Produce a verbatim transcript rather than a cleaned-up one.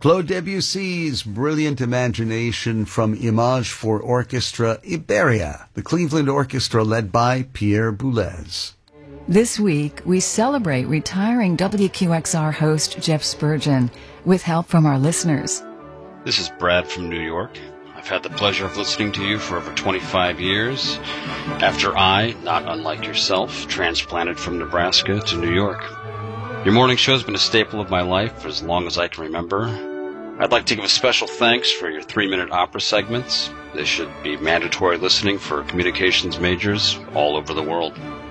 Claude Debussy's brilliant imagination from Image for Orchestra Iberia, the Cleveland Orchestra led by Pierre Boulez. This week, we celebrate retiring W Q X R host Jeff Spurgeon with help from our listeners. This is Brad from New York. I've had the pleasure of listening to you for over twenty-five years after I, not unlike yourself, transplanted from Nebraska to New York. Your morning show has been a staple of my life for as long as I can remember. I'd like to give a special thanks for your three-minute opera segments. They should be mandatory listening for communications majors all over the world.